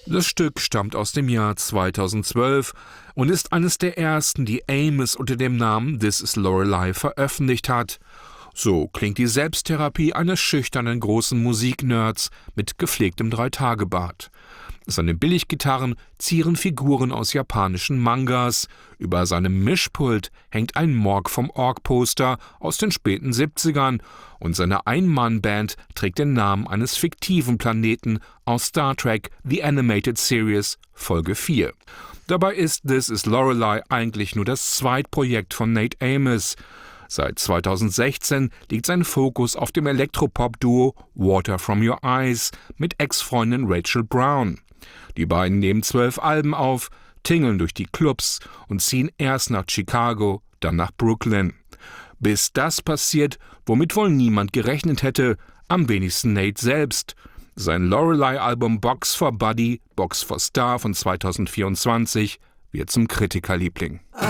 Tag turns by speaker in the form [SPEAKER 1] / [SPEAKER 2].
[SPEAKER 1] Das Stück stammt aus dem Jahr 2012 und ist eines der ersten, die Amos unter dem Namen This Is Lorelei veröffentlicht hat. So klingt die Selbsttherapie eines schüchternen großen Musiknerds mit gepflegtem Dreitagebart. Seine Billiggitarren zieren Figuren aus japanischen Mangas. Über seinem Mischpult hängt ein Morg vom Ork-Poster aus den späten 70ern und seine Ein-Mann-Band trägt den Namen eines fiktiven Planeten aus Star Trek The Animated Series Folge 4. Dabei ist This Is Lorelei eigentlich nur das Zweitprojekt von Nate Amos. Seit 2016 liegt sein Fokus auf dem Elektropop-Duo Water From Your Eyes mit Ex-Freundin Rachel Brown. Die beiden nehmen 12 Alben auf, tingeln durch die Clubs und ziehen erst nach Chicago, dann nach Brooklyn. Bis das passiert, womit wohl niemand gerechnet hätte, am wenigsten Nate selbst. Sein Lorelei-Album Box for Buddy, Box for Star von 2024 wird zum Kritikerliebling.